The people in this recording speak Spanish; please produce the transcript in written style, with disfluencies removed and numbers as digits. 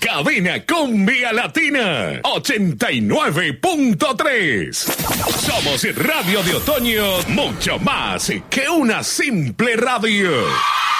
Cabina Cumbia Latina 89.3. Somos Radio de Otoño, mucho más que una simple radio.